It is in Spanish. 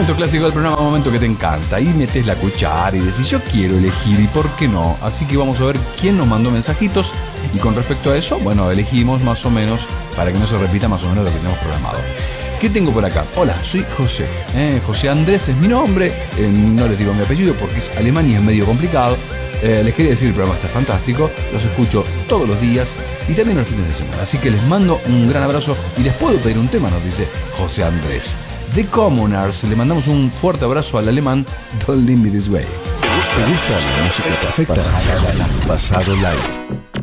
momento clásico del programa, un momento que te encanta. Ahí metes la cuchara y decís, yo quiero elegir y por qué no. Así que vamos a ver quién nos mandó mensajitos. Y con respecto a eso, bueno, elegimos más o menos, para que no se repita más o menos lo que tenemos programado. ¿Qué tengo por acá? Hola, soy José. José Andrés es mi nombre. No les digo mi apellido porque es alemán y es medio complicado. Les quería decir, el programa está fantástico. Los escucho todos los días y también los fines de semana. Así que les mando un gran abrazo y les puedo pedir un tema, nos dice José Andrés. The Commoners, le mandamos un fuerte abrazo al alemán Don't Leave Me This Way. ¿Te gusta la música perfecta? Pasado live.